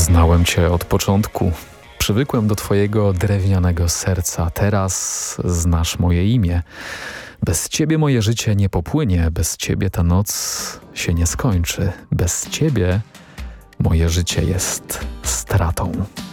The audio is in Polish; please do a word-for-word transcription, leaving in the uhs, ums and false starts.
Znałem cię od początku. Przywykłem do twojego drewnianego serca. Teraz znasz moje imię. Bez ciebie moje życie nie popłynie. Bez ciebie ta noc się nie skończy. Bez ciebie moje życie jest stratą.